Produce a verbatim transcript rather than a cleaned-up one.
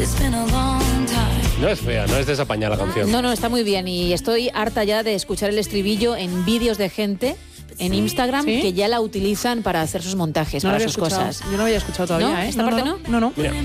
No es fea, no es desapañada la canción. No, no, está muy bien y estoy harta ya de escuchar el estribillo en vídeos de gente en Instagram ¿Sí? que ya la utilizan para hacer sus montajes, No para lo había sus escuchado. cosas. Yo no había escuchado todavía, ¿No? ¿eh? ¿Esta no, parte no? no? No, no. Mira.